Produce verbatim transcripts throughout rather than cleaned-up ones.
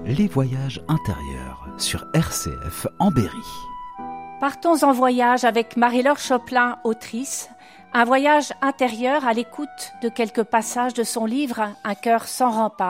Les voyages intérieurs sur R C F en Berry. Partons en voyage avec Marie-Laure Choplin, autrice, un voyage intérieur à l'écoute de quelques passages de son livre « Un cœur sans rempart ».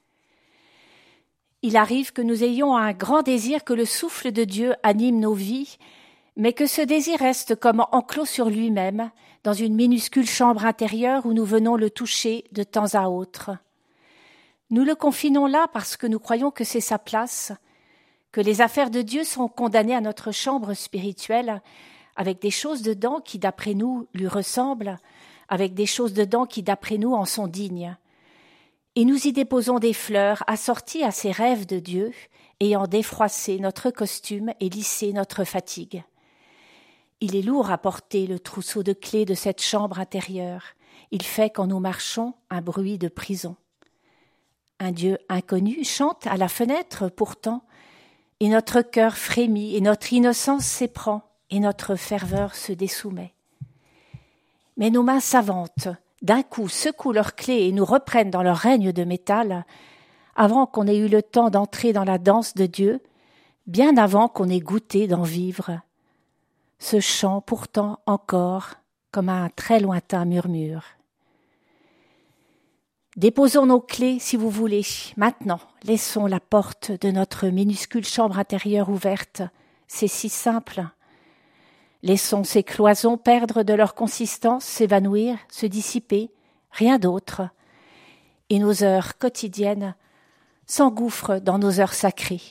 Il arrive que nous ayons un grand désir que le souffle de Dieu anime nos vies, mais que ce désir reste comme enclos sur lui-même, dans une minuscule chambre intérieure où nous venons le toucher de temps à autre. Nous le confinons là parce que nous croyons que c'est sa place, que les affaires de Dieu sont condamnées à notre chambre spirituelle, avec des choses dedans qui, d'après nous, lui ressemblent, avec des choses dedans qui, d'après nous, en sont dignes. Et nous y déposons des fleurs assorties à ces rêves de Dieu, ayant défroissé notre costume et lissé notre fatigue. Il est lourd à porter le trousseau de clés de cette chambre intérieure. Il fait, quand nous marchons, un bruit de prison. Un Dieu inconnu chante à la fenêtre pourtant, et notre cœur frémit, et notre innocence s'éprend, et notre ferveur se dessoumet. Mais nos mains savantes, d'un coup, secouent leurs clés et nous reprennent dans leur règne de métal, avant qu'on ait eu le temps d'entrer dans la danse de Dieu, bien avant qu'on ait goûté d'en vivre. Ce chant pourtant encore, comme un très lointain murmure. Déposons nos clés, si vous voulez, maintenant. Laissons la porte de notre minuscule chambre intérieure ouverte. C'est si simple. Laissons ces cloisons perdre de leur consistance, s'évanouir, se dissiper, rien d'autre. Et nos heures quotidiennes s'engouffrent dans nos heures sacrées.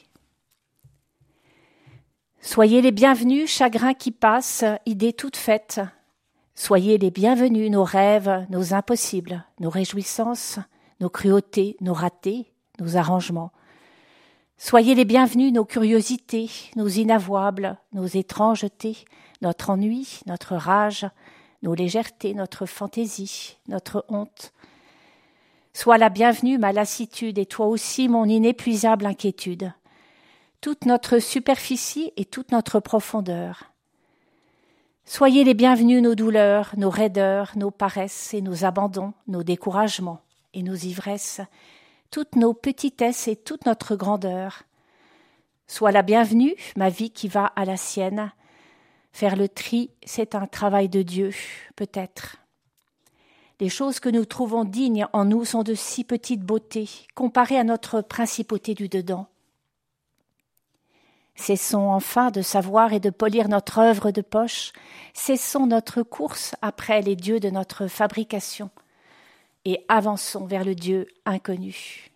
Soyez les bienvenus, chagrins qui passent, idées toutes faites. Soyez les bienvenus, nos rêves, nos impossibles, nos réjouissances, nos cruautés, nos ratés, nos arrangements. Soyez les bienvenus, nos curiosités, nos inavouables, nos étrangetés, notre ennui, notre rage, nos légèretés, notre fantaisie, notre honte. Sois la bienvenue, ma lassitude, et toi aussi mon inépuisable inquiétude. Toute notre superficie et toute notre profondeur. Soyez les bienvenus, nos douleurs, nos raideurs, nos paresses et nos abandons, nos découragements et nos ivresses, toutes nos petitesses et toute notre grandeur. Sois la bienvenue, ma vie qui va à la sienne. Faire le tri, c'est un travail de Dieu, peut-être. Les choses que nous trouvons dignes en nous sont de si petite beauté, comparées à notre principauté du dedans. Cessons enfin de savoir et de polir notre œuvre de poche, cessons notre course après les dieux de notre fabrication, et avançons vers le Dieu inconnu.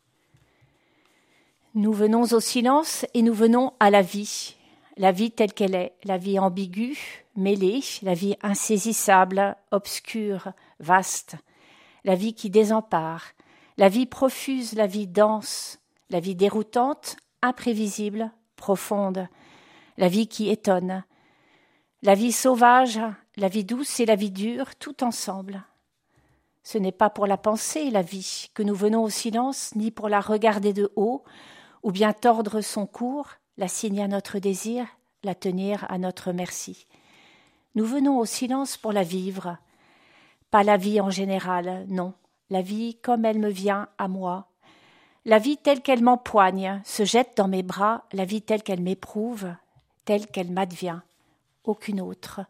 Nous venons au silence et nous venons à la vie, la vie telle qu'elle est, la vie ambiguë, mêlée, la vie insaisissable, obscure, vaste, la vie qui désempare, la vie profuse, la vie dense, la vie déroutante, imprévisible, profonde, la vie qui étonne, la vie sauvage, la vie douce et la vie dure, tout ensemble. Ce n'est pas pour la penser, la vie, que nous venons au silence, ni pour la regarder de haut, ou bien tordre son cours, la signer à notre désir, la tenir à notre merci. Nous venons au silence pour la vivre, pas la vie en général, non, la vie comme elle me vient à moi, la vie telle qu'elle m'empoigne, se jette dans mes bras, la vie telle qu'elle m'éprouve, telle qu'elle m'advient, aucune autre.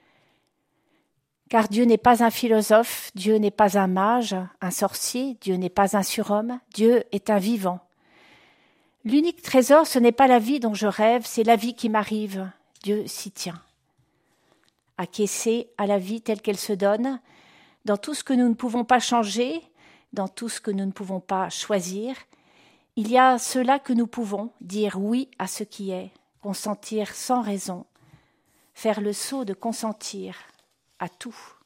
Car Dieu n'est pas un philosophe, Dieu n'est pas un mage, un sorcier, Dieu n'est pas un surhomme, Dieu est un vivant. L'unique trésor, ce n'est pas la vie dont je rêve, c'est la vie qui m'arrive, Dieu s'y tient. Acquiescer à la vie telle qu'elle se donne, dans tout ce que nous ne pouvons pas changer, dans tout ce que nous ne pouvons pas choisir, il y a cela que nous pouvons, dire oui à ce qui est, consentir sans raison, faire le saut de consentir à tout.